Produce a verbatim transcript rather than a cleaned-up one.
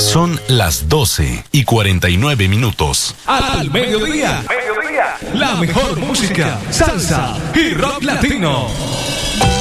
Son las doce y cuarenta y nueve minutos. Al mediodía, mediodía, la mejor música, salsa y rock latino.